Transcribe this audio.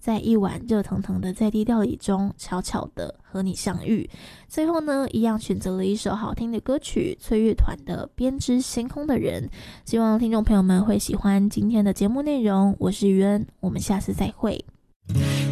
在一碗热腾腾的在地料理中悄悄的和你相遇。最后呢，一样选择了一首好听的歌曲，翠乐团的编织星空的人。希望听众朋友们会喜欢今天的节目内容，我是于恩，我们下次再会。